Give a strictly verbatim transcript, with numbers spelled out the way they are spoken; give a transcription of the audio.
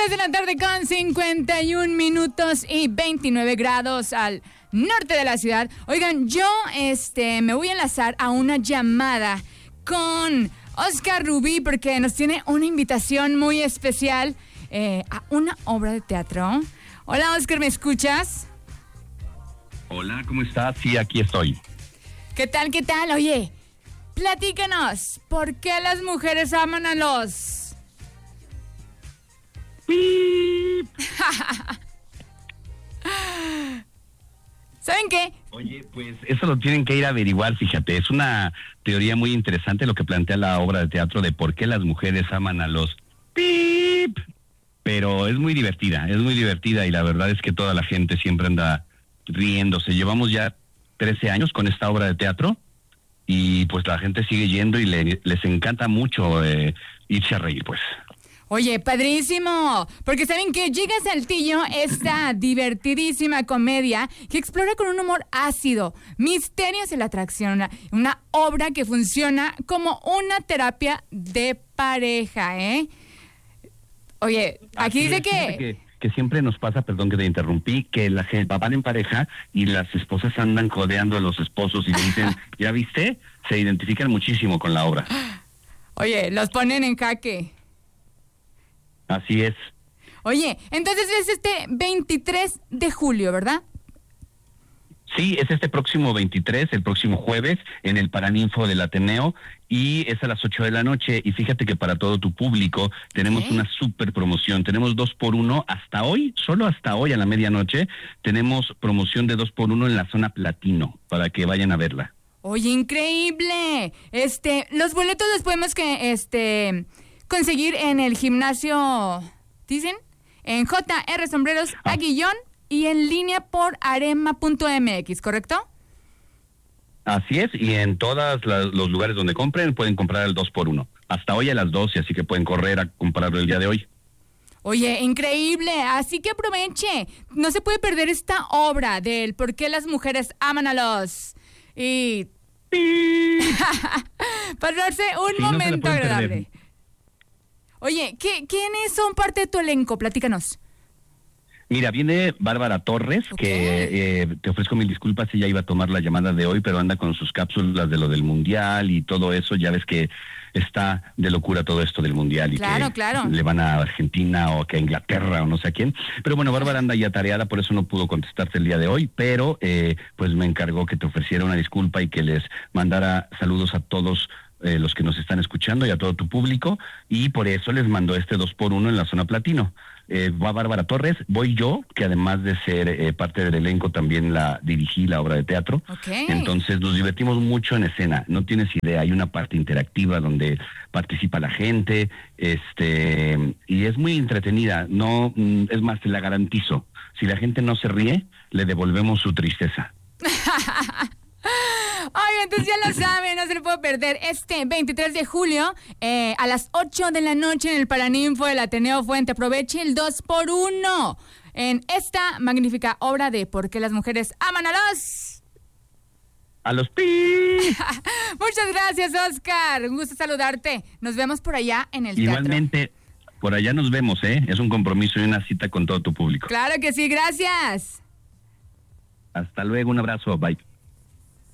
Tres de la tarde con cincuenta y un minutos y veintinueve grados al norte de la ciudad. Oigan, yo este me voy a enlazar a una llamada con Oscar Rubí porque nos tiene una invitación muy especial eh, a una obra de teatro. Hola, Oscar, ¿me escuchas? Hola, ¿cómo estás? Sí, aquí estoy. ¿Qué tal, qué tal? Oye, platícanos, ¿por qué las mujeres aman a los... ¿Saben qué? Oye, pues eso lo tienen que ir a averiguar, fíjate, es una teoría muy interesante lo que plantea la obra de teatro de por qué las mujeres aman a los pip, pero es muy divertida, es muy divertida y la verdad es que toda la gente siempre anda riéndose. Llevamos ya trece años con esta obra de teatro y pues la gente sigue yendo y le, les encanta mucho eh, irse a reír, pues. Oye, padrísimo, porque ¿saben qué? Llega Saltillo esta divertidísima comedia que explora con un humor ácido, misterios en la atracción, una, una obra que funciona como una terapia de pareja, ¿eh? Oye, aquí Así dice es, que... que... que siempre nos pasa, perdón que te interrumpí, que la gente van en pareja y las esposas andan codeando a los esposos y le dicen, ¿ya viste? Se identifican muchísimo con la obra. Oye, los ponen en jaque. Así es. Oye, entonces es este veintitrés de julio, ¿verdad? Sí, es este próximo veintitrés, el próximo jueves, en el Paraninfo del Ateneo, y es a las ocho de la noche. Y fíjate que para todo tu público tenemos ¿Eh? una super promoción. Tenemos dos por uno hasta hoy, solo hasta hoy a la medianoche, tenemos promoción de dos por uno en la zona Platino, para que vayan a verla. Oye, increíble. Este, los boletos los podemos que, este, conseguir en el gimnasio, ¿dicen? En J R Sombreros Ah. Aguillón y en línea por arema punto m x, ¿correcto? Así es, y en todos los lugares donde compren pueden comprar el dos por uno. Hasta hoy a las doce, así que pueden correr a comprarlo el día de hoy. Oye, increíble, así que aproveche. No se puede perder esta obra del por qué las mujeres aman a los... Y... pasarse un Sí, no se la momento pueden agradable. perder. Oye, ¿qué, ¿quiénes son parte de tu elenco? Platícanos. Mira, viene Bárbara Torres, Ok. que eh, te ofrezco mil disculpas, ella iba a tomar la llamada de hoy, pero anda con sus cápsulas de lo del Mundial y todo eso, ya ves que está de locura todo esto del Mundial y Claro, que claro. le van a Argentina o que a Inglaterra o no sé a quién. Pero bueno, Bárbara anda ya tareada, por eso no pudo contestarte el día de hoy, pero eh, pues me encargó que te ofreciera una disculpa y que les mandara saludos a todos eh, los que nos están escuchando y a todo tu público, y por eso les mandó este dos por uno en la zona Platino. Eh, va Bárbara Torres, voy yo, que además de ser eh, parte del elenco también la dirigí la obra de teatro. Ok. Entonces nos divertimos mucho en escena, no tienes idea, hay una parte interactiva donde participa la gente, este, y es muy entretenida, no, mm, es más, te la garantizo, si la gente no se ríe, le devolvemos su tristeza. Ay, entonces ya lo saben, no se lo puedo perder. Este veintitrés de julio, eh, a las ocho de la noche en el Paraninfo del Ateneo Fuente. Aproveche el dos por uno en esta magnífica obra de por qué las mujeres aman a los... A los pi. Muchas gracias, Oscar. Un gusto saludarte. Nos vemos por allá en el teatro. Igualmente, por allá nos vemos, ¿eh? Es un compromiso y una cita con todo tu público. Claro que sí, gracias. Hasta luego, un abrazo, bye.